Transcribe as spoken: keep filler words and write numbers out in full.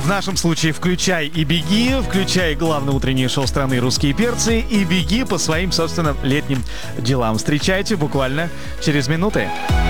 В нашем случае включай и беги, включай главное утреннее шоу страны «Русские перцы» и беги по своим, собственно, летним делам. Встречайте буквально через минуты.